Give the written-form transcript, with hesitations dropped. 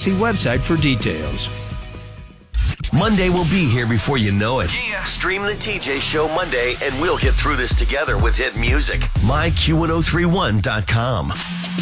See website for details. Monday will be here before you know it. Stream the TJ Show Monday and we'll get through this together with hit music. MyQ1031.com.